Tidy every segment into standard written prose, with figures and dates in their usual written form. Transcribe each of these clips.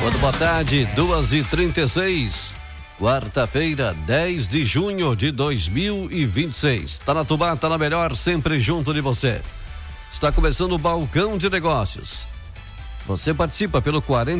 Muito boa tarde, 2h36, quarta-feira, 10 de junho de 2026. Tá na Tubá, tá na melhor, sempre junto de você. Está começando o Balcão de Negócios. Você participa pelo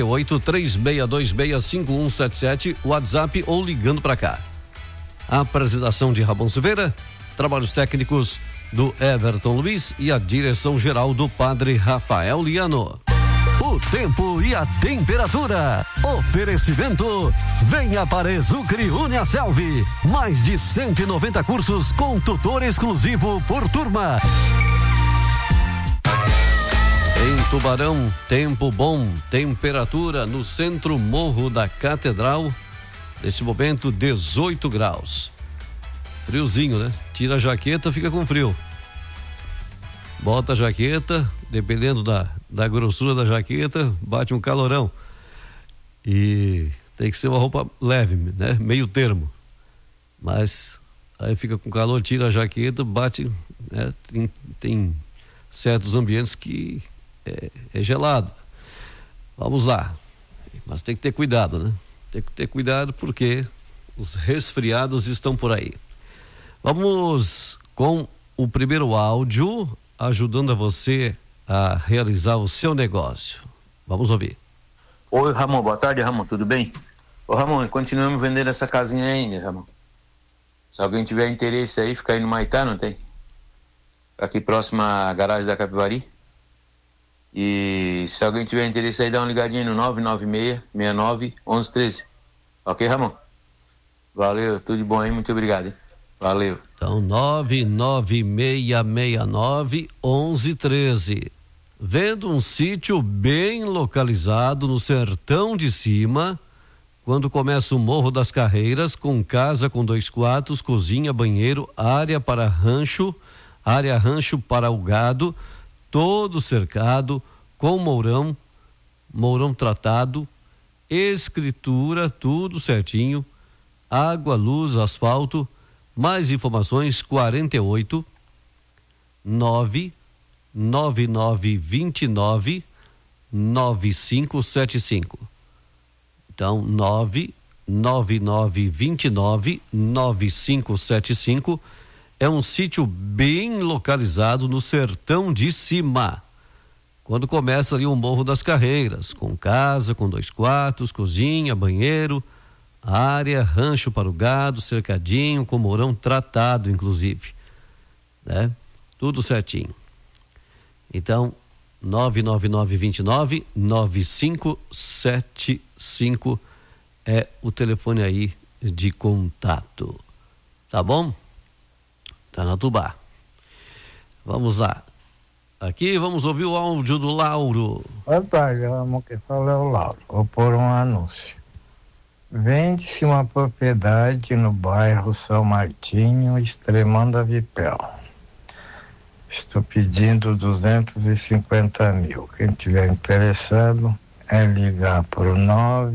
48-3626-5177, WhatsApp ou ligando para cá. A apresentação de Ramon Silveira, trabalhos técnicos do Everton Luiz e a direção geral do Padre Rafael Liano. O tempo e a temperatura. Oferecimento. Venha para Exucre Uniaselv. Mais de 190 cursos com tutor exclusivo por turma. Em Tubarão, tempo bom, temperatura no centro Morro da Catedral. Neste momento, 18 graus. Friozinho, né? Tira a jaqueta, fica com frio. Bota a jaqueta, dependendo da grossura da jaqueta, bate um calorão. E tem que ser uma roupa leve, né? Meio termo. Mas aí fica com calor, tira a jaqueta, bate, né? Tem certos ambientes que é gelado. Vamos lá. Mas tem que ter cuidado, né? Tem que ter cuidado porque os resfriados estão por aí. Vamos com o primeiro áudio, ajudando a você a realizar o seu negócio. Vamos ouvir. Oi, Ramon, boa tarde, Ramon, tudo bem? Ô, Ramon, continuamos vendendo essa casinha ainda, Ramon. Se alguém tiver interesse aí, fica aí no Maitá, não tem? Aqui próximo à garagem da Capivari. E se alguém tiver interesse aí, dá uma ligadinha no 996-69-1113. Ok, Ramon? Valeu, tudo de bom aí, muito obrigado, hein? Valeu. Então, 99669-1113. Vendo um sítio bem localizado no Sertão de Cima, quando começa o Morro das Carreiras, com casa com 2 quartos, cozinha, banheiro, área rancho para o gado, todo cercado, com mourão tratado, escritura, tudo certinho, água, luz, asfalto. Mais informações, 48 99929 9575. Então, 99929 9575 é um sítio bem localizado no Sertão de Cima. Quando começa ali o Morro das Carreiras, com casa, com 2 quartos, cozinha, banheiro, área, rancho para o gado, cercadinho, com mourão tratado, inclusive, né? Tudo certinho. Então, 99929-9575 é o telefone aí de contato. Tá bom? Tá na Tubá. Vamos lá. Aqui vamos ouvir o áudio do Lauro. Boa tarde, Ramon, que fala é o Lauro. Vou pôr um anúncio. Vende-se uma propriedade no bairro São Martinho, Extremanda Vipel. Estou pedindo 250 mil. Quem tiver interessado é ligar para o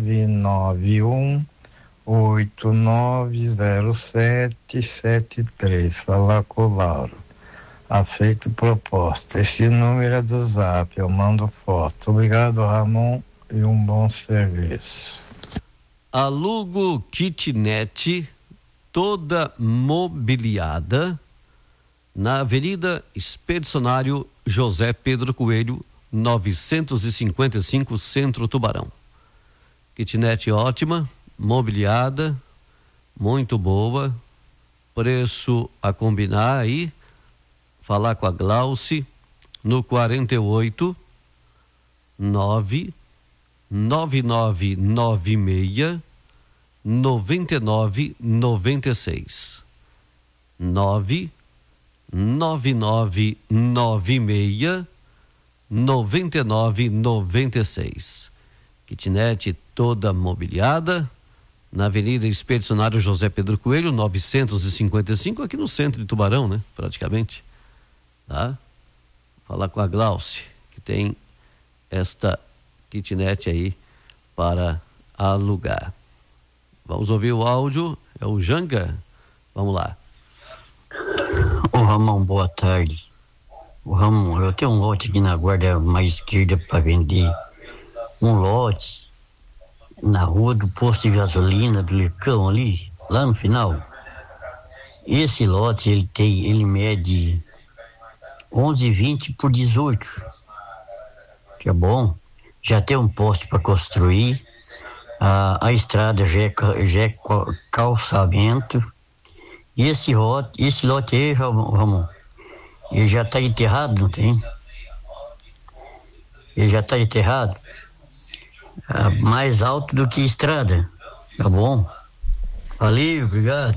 991-890773. Falar com o Lauro. Aceito proposta. Esse número é do Zap, eu mando foto. Obrigado, Ramon, e um bom serviço. Alugo kitnet toda mobiliada na Avenida Expedicionário José Pedro Coelho, 955, Centro Tubarão. Kitnet ótima, mobiliada, muito boa, preço a combinar aí, falar com a Glauci no 48 99996 9996 99996 9996. Kitnet toda mobiliada na Avenida Expedicionário José Pedro Coelho, 955, aqui no centro de Tubarão, né? Praticamente. Tá? Falar com a Glauci, que tem esta kitnet aí para alugar. Vamos ouvir o áudio, é o Janga. Vamos lá. Ô Ramon, boa tarde. Ô Ramon, eu tenho um lote aqui na guarda mais esquerda para vender. Um lote na rua do posto de gasolina do Lecão ali, lá no final. Esse lote ele mede 11,20 por 18. Que é bom. Já tem um poste para construir. A estrada já é calçamento. E esse lote aí, Ramon, ele já está enterrado, não tem? Ele já está enterrado. Mais alto do que estrada. Tá bom? Valeu, obrigado.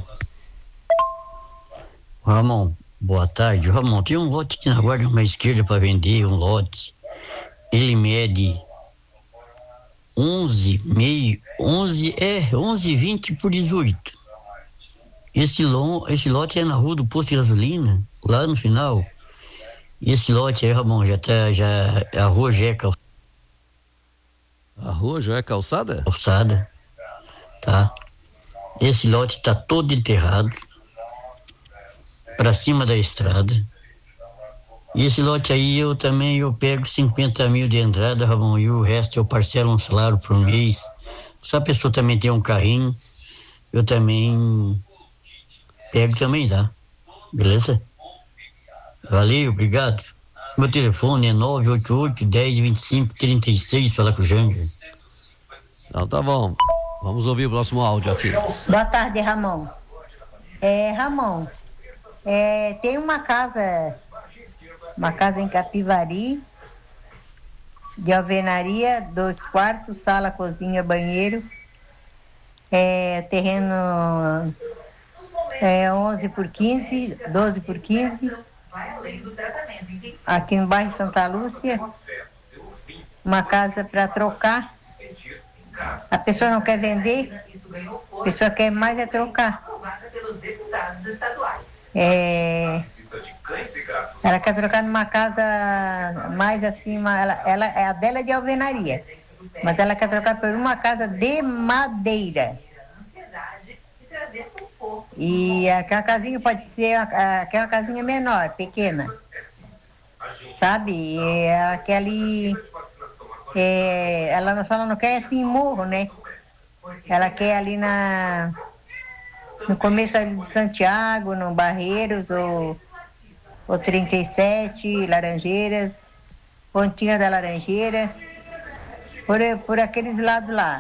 Ramon, boa tarde. Ramon, tem um lote aqui na guarda uma esquerda para vender, um lote. Ele mede 11,20 por 18. Esse lote é na rua do posto de gasolina, lá no final. Esse lote aí, Ramon, a rua já é calçada. A rua já é calçada? Calçada, tá? Esse lote tá todo enterrado para cima da estrada. E esse lote aí eu pego 50 mil de entrada, Ramon, e o resto eu parcelo um salário por mês. Se a pessoa também tem um carrinho, eu também pego também, tá? Beleza? Valeu, obrigado. Meu telefone é 988-1025-36, falar com o Jânio. Então tá bom. Vamos ouvir o próximo áudio aqui. Boa tarde, Ramon. Ramon, tem uma casa em Capivari, de alvenaria, 2 quartos, sala, cozinha, banheiro. Terreno 11 por 15, 12 por 15. Aqui no bairro Santa Lúcia. Uma casa para trocar. A pessoa não quer vender, a pessoa quer mais é trocar. Ela quer trocar numa casa mais assim, a dela é de alvenaria, mas ela quer trocar por uma casa de madeira. E aquela casinha pode ser aquela casinha menor, pequena, sabe? E ela quer ali, ela só não quer assim morro, né? Ela quer ali no começo ali de Santiago, no Barreiros, ou 37, Laranjeiras, Pontinha da Laranjeira, por aqueles lados lá.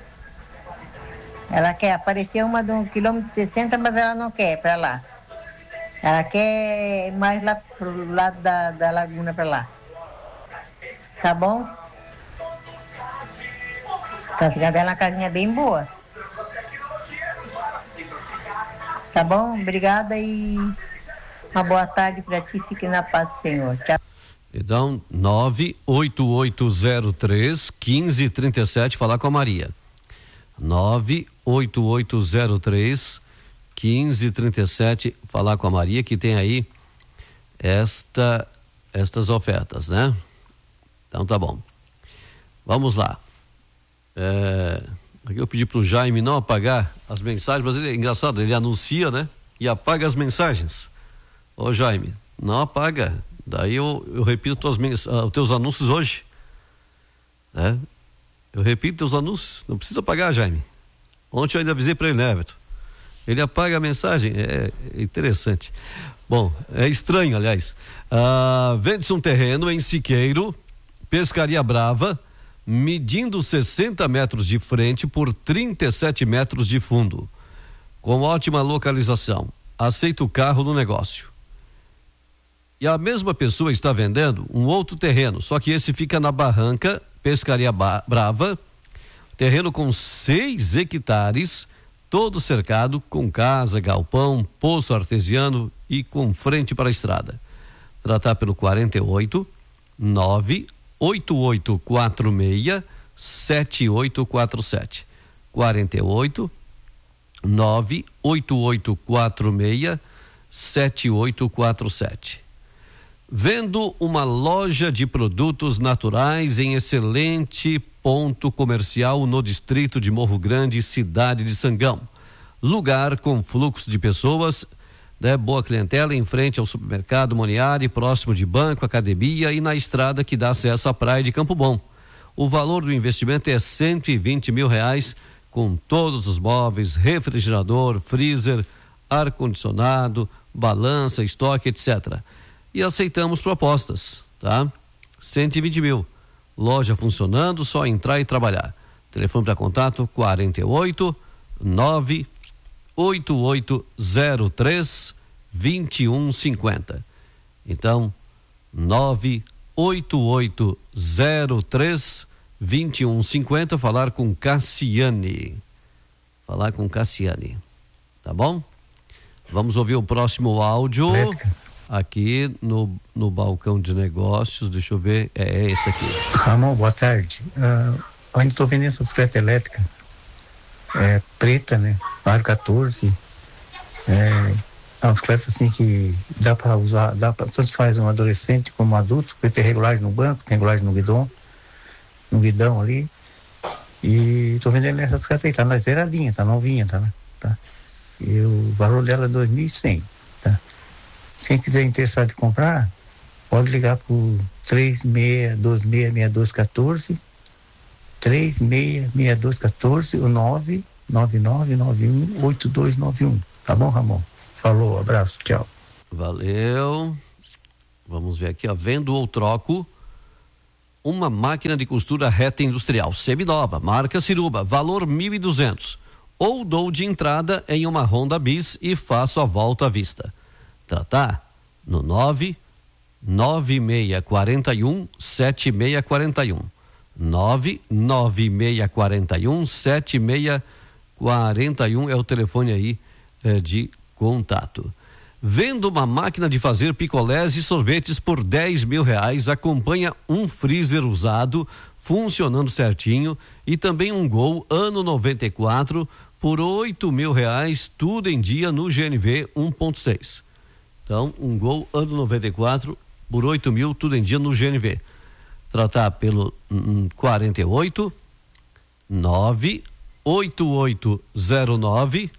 Ela quer aparecer uma de 1,60 km, mas ela não quer para lá. Ela quer mais lá pro lado da laguna para lá. Tá bom? A casinha dela é uma casinha bem boa. Tá bom? Obrigada e uma boa tarde para ti. Fique na paz do Senhor. Tchau. Então, 98803-1537, falar com a Maria. 98803-1537, falar com a Maria, que tem aí estas ofertas, né? Então tá bom. Vamos lá. Aqui eu pedi pro Jaime não apagar as mensagens, mas ele é engraçado, ele anuncia, né? E apaga as mensagens. Ô Jaime, não apaga. Daí eu repito os teus anúncios hoje. Né? Eu repito teus anúncios. Não precisa apagar, Jaime. Ontem eu ainda avisei para ele, né, Everton? Ele apaga a mensagem. É interessante. Bom, é estranho, aliás. Vende-se um terreno em Siqueiro, Pescaria Brava, medindo 60 metros de frente por 37 metros de fundo. Com ótima localização. Aceita o carro no negócio. E a mesma pessoa está vendendo um outro terreno, só que esse fica na Barranca, Pescaria Brava, terreno com 6 hectares, todo cercado com casa, galpão, poço artesiano e com frente para a estrada. Tratar pelo 48 98846 7847. 48 98846 7847. Vendo uma loja de produtos naturais em excelente ponto comercial no distrito de Morro Grande, cidade de Sangão. Lugar com fluxo de pessoas, né? Boa clientela em frente ao supermercado Moniari, próximo de banco, academia e na estrada que dá acesso à praia de Campo Bom. O valor do investimento é R$120 mil, com todos os móveis, refrigerador, freezer, ar-condicionado, balança, estoque, etc. E aceitamos propostas, tá? 120 mil. Loja funcionando, só entrar e trabalhar. Telefone para contato 48 98803 2150. Então, 98803 2150, falar com Cassiane. Tá bom? Vamos ouvir o próximo áudio aqui no balcão de negócios. Deixa eu ver, é esse aqui. Ramon, boa tarde. Ainda estou vendendo essa bicicleta elétrica, preta, né? Aro 14. É uma bicicleta assim que dá para usar, tanto faz um adolescente como um adulto, porque tem regulagem no banco, tem regulagem no guidão ali. E estou vendendo essa bicicleta aí, tá na zeradinha, tá novinha, tá? E o valor dela é 2.100, tá? Se quem quiser interessado em comprar, pode ligar por 36266214, 36266214, o 999918291. Tá bom, Ramon? Falou, abraço, tchau. Valeu. Vamos ver aqui, ó. Vendo ou troco uma máquina de costura reta industrial, seminova, marca Ciruba, valor 1.200. Ou dou de entrada em uma Honda Bis e faço a volta à vista. Tratar no 99641-7641. 99641-7641 é o telefone aí de contato. Vendo uma máquina de fazer picolés e sorvetes por R$10 mil, acompanha um freezer usado, funcionando certinho, e também um Gol ano 94 por R$8 mil, tudo em dia no GNV 1.6. Então, um Gol ano 94 por 8 mil, tudo em dia no GNV. Tratar pelo 48 98809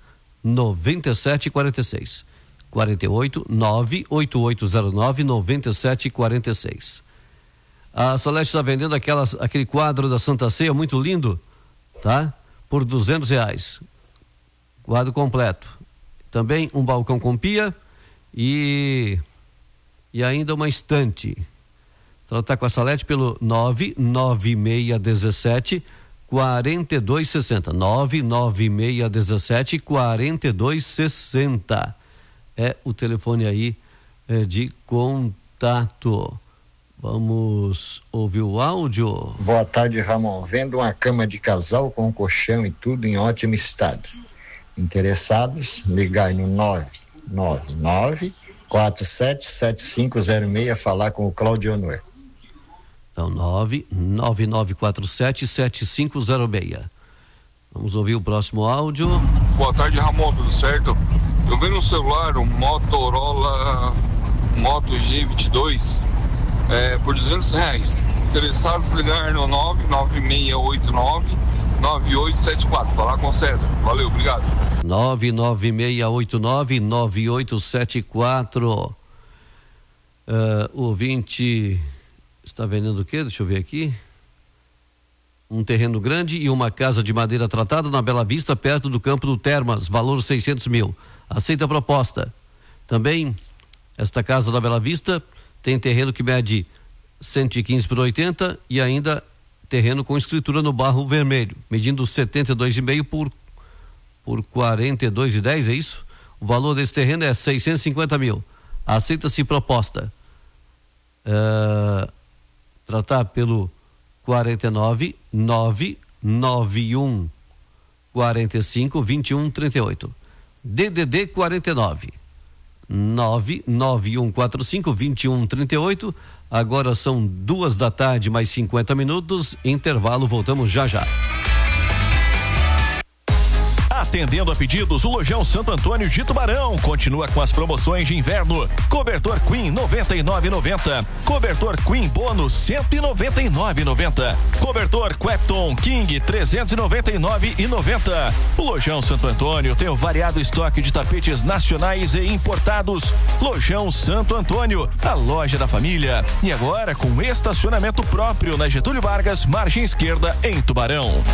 9746. 48 98809 9746. A Salete está vendendo aquele quadro da Santa Ceia muito lindo, tá? Por R$200. Quadro completo. Também um balcão com pia e ainda uma estante. Tratar com a Salete pelo 99617 4260. 99617 4260. É o telefone aí de contato. Vamos ouvir o áudio. Boa tarde, Ramon. Vendo uma cama de casal com colchão e tudo em ótimo estado. Interessados, ligar no 999477506, falar com o Claudio Honor. Então, 999477506. Vamos ouvir o próximo áudio. Boa tarde, Ramon, tudo certo? Eu vi no celular um Motorola Moto G22 por R$200. Interessados, ligar no 99689-9874. Falar com o César. Valeu, obrigado. 99689-9874. O ouvinte está vendendo o quê? Deixa eu ver aqui. Um terreno grande e uma casa de madeira tratada na Bela Vista, perto do campo do Termas, valor R$600 mil. Aceita a proposta. Também, esta casa da Bela Vista tem terreno que mede 115 por 80 e ainda terreno com escritura no barro vermelho, medindo 72,5 por 42,10, é isso? O valor desse terreno é R$650 mil. Aceita-se proposta. Tratar pelo 49 991 45 21 38. DDD 49 991 45 21 38. Agora são 14h mais 50 minutos. Intervalo, voltamos já já. Atendendo a pedidos, o Lojão Santo Antônio de Tubarão continua com as promoções de inverno. Cobertor Queen 99,90. Cobertor Queen Bônus 199,90. Cobertor Quepton King 399,90. O Lojão Santo Antônio tem um variado estoque de tapetes nacionais e importados. Lojão Santo Antônio, a loja da família. E agora com estacionamento próprio na Getúlio Vargas, margem esquerda, em Tubarão.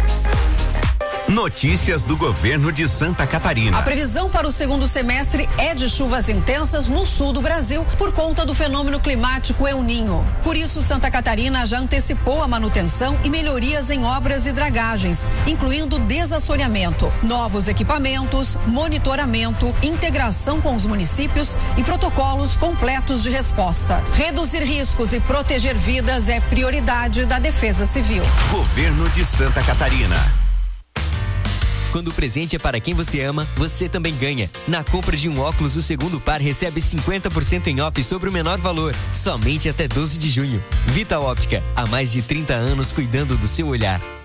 Notícias do governo de Santa Catarina. A previsão para o segundo semestre é de chuvas intensas no sul do Brasil por conta do fenômeno climático El Niño. Por isso, Santa Catarina já antecipou a manutenção e melhorias em obras e dragagens, incluindo desassoreamento, novos equipamentos, monitoramento, integração com os municípios e protocolos completos de resposta. Reduzir riscos e proteger vidas é prioridade da Defesa Civil. Governo de Santa Catarina. Quando o presente é para quem você ama, você também ganha. Na compra de um óculos, o segundo par recebe 50% em off sobre o menor valor, somente até 12 de junho. Vita Óptica, há mais de 30 anos cuidando do seu olhar.